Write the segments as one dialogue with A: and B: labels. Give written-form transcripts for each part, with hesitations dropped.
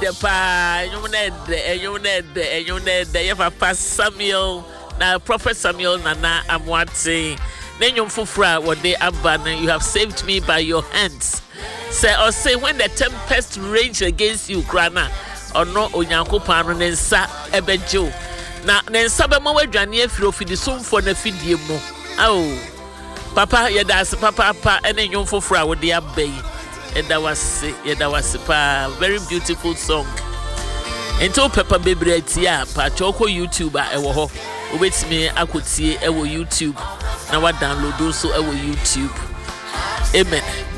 A: de pa enyum nede ye papa Samuel na Prophet Samuel Nana Amwate na enyum fofora wo de aba na you have saved me by your hands. Say when the tempest rage against you krana ono onyankopon no ne nsa ebejo na ne nsa be ma wadwane afiri ofidi somfo na fidie mu papa yedas papa ene nyom fofora wo de abai eda wase pa very beautiful song ento papa bebre atia pa choko YouTube a ewo ho obetimi akotie ewo YouTube na wa download so ewo YouTube amen.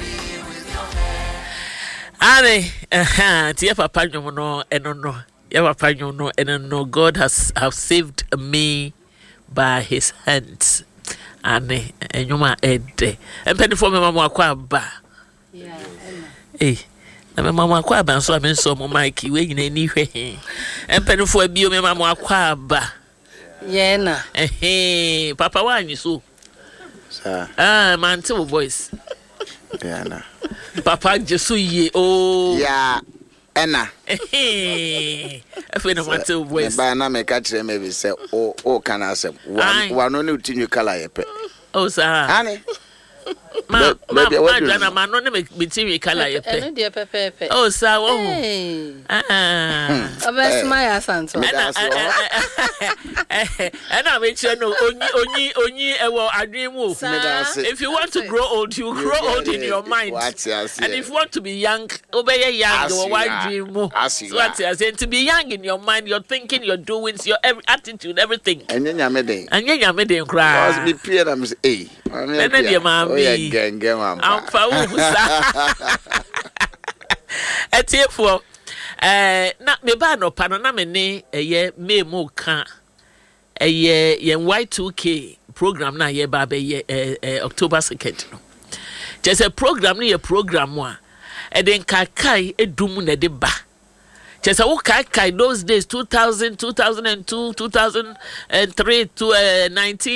A: Tia papa nyom no eno ya papa nyom no eno God has saved me by his hands. Ane enyuma ede empedifo me mama akwa aba na me mama akwa aba nso amenso mo mike we nyina ni hwe empedifo abio me mama akwa aba
B: na
A: papa wanyi so
C: sir
A: man tell voice
C: na
A: papa jesu ye
C: ya ena
A: afi na man tell voice
C: ba na me ka kire me bi se o kana se wa no ne utinyu kala yepe
A: sir
C: ani
A: ma jana ma no ne bitimi kala yepe
B: eno de pepe
A: sir wo
B: abesma ya santo
A: and me chere no onyi ewo adwen mu if you want to grow old you grow old in your mind and if you want to be young obey young or adwen mu so what I say to be young in your mind your thinking your doings your every attitude everything
C: anya nyame den
A: kra
C: was be peer am say
A: ena de ma bi
C: genge mam
A: amfa wo sa etiefo na me ba no pa no na me ne eye me mu ka eye yen Y2K program na ye ba be ye October 2nd no just a program ni ye program a den kakai edum na de ba just a wo kakai those days 2000 2002 2003 to 19